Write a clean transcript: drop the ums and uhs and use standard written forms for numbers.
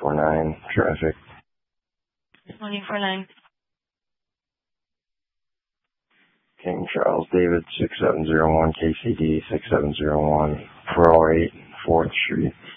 149 traffic. 149. King Charles David 6701 KCD 6701 408 4th Street.